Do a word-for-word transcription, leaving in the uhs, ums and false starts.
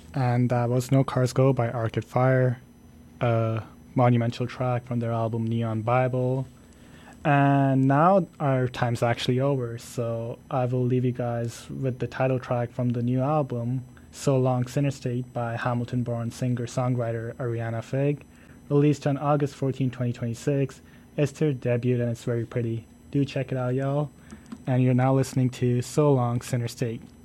And that was No Cars Go by Arcade Fire, a monumental track from their album Neon Bible. And now our time's actually over, so I will leave you guys with the title track from the new album, So Long Sinner State by Hamilton-born singer-songwriter Ariana Fig, released on August fourteenth, twenty twenty-six. It's their debut and it's very pretty. Do check it out, y'all. And you're now listening to So Long Sinner State.